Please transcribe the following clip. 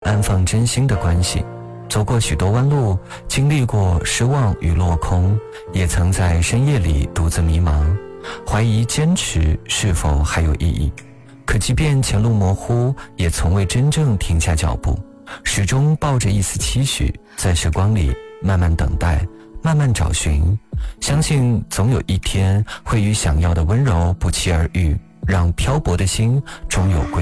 安放真心的关系，走过许多弯路，经历过失望与落空，也曾在深夜里独自迷茫，怀疑坚持是否还有意义。可即便前路模糊，也从未真正停下脚步，始终抱着一丝期许，在时光里慢慢等待，慢慢找寻，相信总有一天会与想要的温柔不期而遇，让漂泊的心终有归